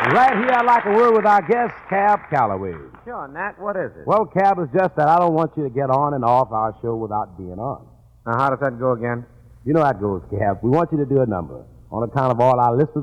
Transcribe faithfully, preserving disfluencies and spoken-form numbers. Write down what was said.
Right here, I'd like a word with our guest, Cab Calloway. Sure, Nat, what is it? Well, Cab, it's just that I don't want you to get on and off our show without being on. Now, how does that go again? You know how it goes, Cab. We want you to do a number on account of all our listeners